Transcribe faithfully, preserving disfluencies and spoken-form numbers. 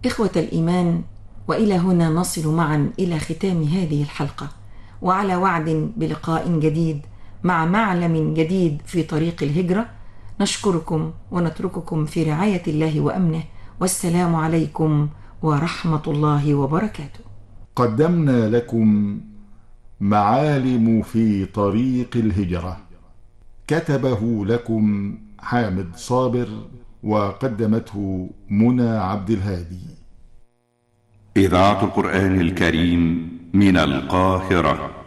إخوة الإيمان، وإلى هنا نصل معا إلى ختام هذه الحلقة، وعلى وعد بلقاء جديد مع معلم جديد في طريق الهجرة. نشكركم ونترككم في رعاية الله وأمنه، والسلام عليكم ورحمة الله وبركاته. قدمنا لكم معالم في طريق الهجرة، كتبه لكم حامد صابر، وقدمته منى عبد الهادي. إذاعة القرآن الكريم من القاهرة.